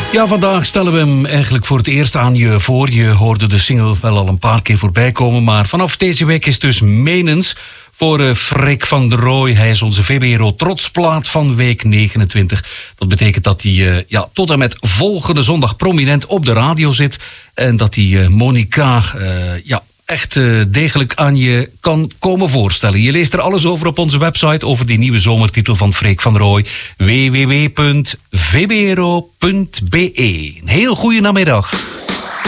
Ja, vandaag stellen we hem eigenlijk voor het eerst aan je voor. Je hoorde de single wel al een paar keer voorbij komen, maar vanaf deze week is dus menens voor Freek van der Rooij. Hij is onze VBRO trotsplaat van week 29. Dat betekent dat hij tot en met volgende zondag prominent op de radio zit. En dat hij Monica echt degelijk aan je kan komen voorstellen. Je leest er alles over op onze website, over die nieuwe zomertitel van Freek van der Rooij. www.vbro.be. Een heel goede namiddag.